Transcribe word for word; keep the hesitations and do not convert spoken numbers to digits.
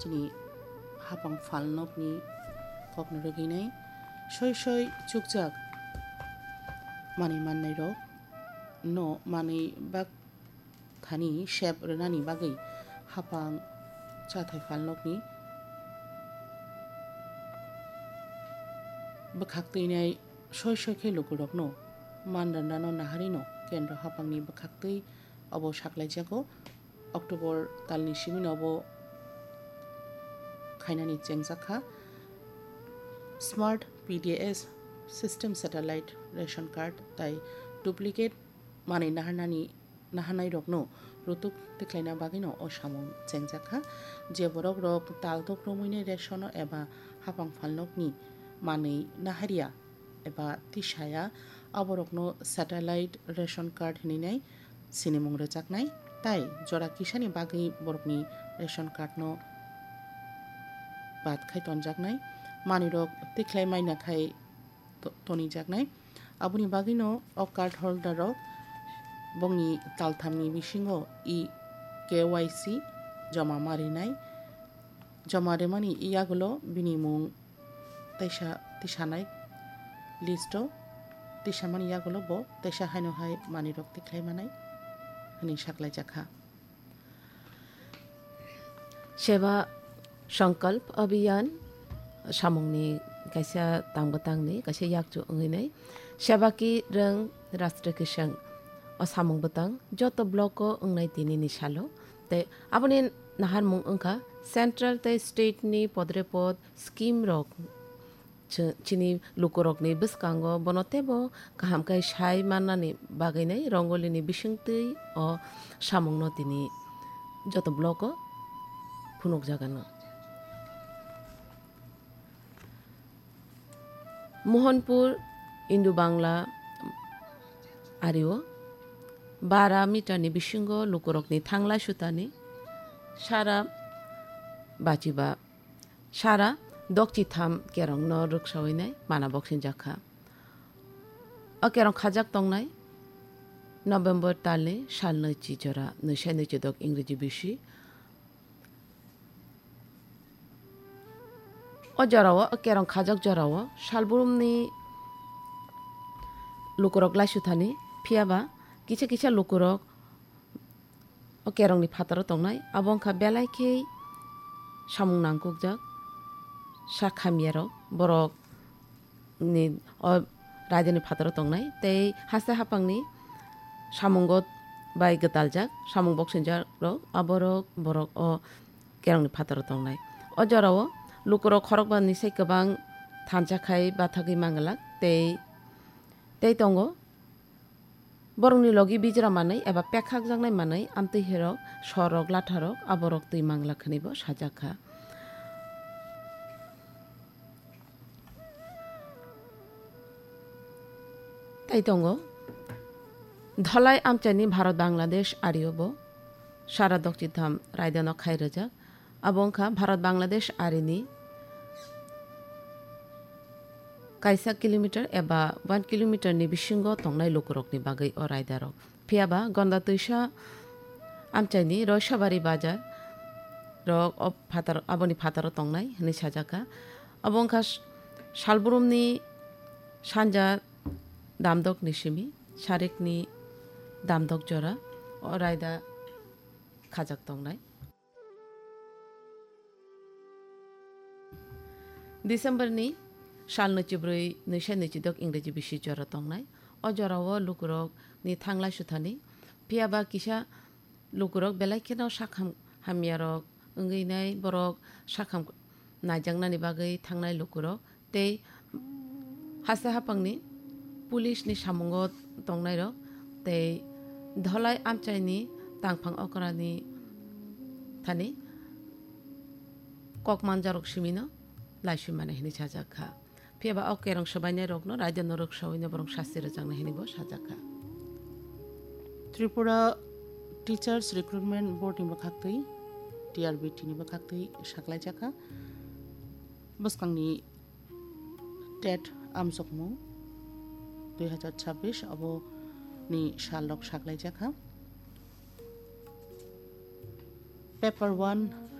tini hapang falnok ni kokno roginai soi soi chukjak mani mannai rok no mani bak thani shep renani bagai hapang chathai falnok ni bakhak tuinai soi soi khe lukurok no mandarna no nahari no kendra hapang ni bakhak tui obo saklai jago October talni simin obo khainani chengjakha smart P D S system satellite ration card tai duplicate mani naharnani nahanai rokno rutuk tiklaina bagino o samung chengjakha je borok rok taltok romoine ration eba hapang falnokni mani naharia eba tisaya aborokno satellite ration card hininai sinimung rejaknai tai jora kisani bagi borokni ration card no bat khai tonjaknai manirok tiklai maina khai toni jaknai abuni bagino o card holder rok bongni talthamni bisingo i K Y C joma marinai joma remani iyagulo binimung taisa tisanai listo tisamani iyagulo bo taisa haino hai manirok tiklai manai hani saklai jakha सेवा संकल्प अभियान सामंगनी कैसा तांग बतांगनी कैसे याक जो अंगने सेवा की रंग राष्ट्र के संग और सामंग बतांग जो तो ब्लॉक को अंगने तीनी निशालो ते अपने नहर मुंग अंका सेंट्रल ते स्टेट नी पदरे पद स्कीम रोक चिनी लुको रोक ने बस कांगो बनोते बो काम का शाय मानना ने बागे ने रंगोली ने बिशंगते और सामंग नो तीनी जो तो ब्लॉक को फुनोक जागना मोहनपुर इंडो बांग्ला आरियो बारह मीटर नि बिशिंगो लुकोरकनि थांला सुतानि सारा बाचिबा सारा दक्चि थाम केरं न रुकसावैनाय माना बक्सिन जाखा अ केरं खाजाक तंगनाय नभेम्बर तालनि साल नैचि जरा नैसाय नैचि दक इंग्रेजी बिसि o jarawa kerong khajak jarawa salburumni lukurok laisuthani phiaba kicha kicha lukurok o kerong ni phataro tongnai abongkha belai khei samung nangkukjak sakhamyarok borok ni o rajani phataro tongnai tei hasta hapangni samungot bai gataljak samung boksinjak rok aborok borok o kerong ni phataro tongnai o jarawa lukuro khorokba ni sei kabang thanchakhai bathagi mangalak tei tei tongo borongni logi bijra manai eba pekhak jangnai manai amtui herok sorok latharok aborok tui mangla khani bo sajakha tei tongo dhalai amchani bharat bangladesh ariyo bo sara dokchi dham raidano khairajak abongkha bharat bangladesh arini kaisa kilometer eba one kilometer ni bisingo tongnai lukurokni bagai o raidarok phiaba gonda tuisa amchaini roisabari bazar rok o phatar aboni phataro tongnai hini sajaka abongkha salburumni sanja damdok nisimi sarekni damdok jora o raida khajak tongnai December ni साल नैचिब्रै नैसाय नैजिदक इंग्रेजी बिसि जरा तंनाय अ जराओ लुकुरक नि थांलाय सुथानि पियाबा किसा लुकुरक बेलायखेनाव साखाम हामियारक ओंगैनाय बरक साखाम नायजांनानि बागै थांनाय लुकुरक तै हासे हापांनि पुलिसनि सामुंगत तंनाय रक तै धलाय आमचायनि तांफां अकरानि थानि ककमानजारक सिमिनो लाइसुमाने हिनि साजाखा फियाबा अकेरं सबायनाय रकनो रायजो नरक सवैनो बरं शास्ति रजांना हिनिबो साजाखा त्रिपुरा टीचर्स रिक्रुटमेंट बोर्ड नि बखाक्तै T R B T नि बखाक्तै साख्लायजाखा बसकांनि टेट आमजकमु दुई हजार छब्बीस अब नि सालक साख्लायजाखा पेपर वन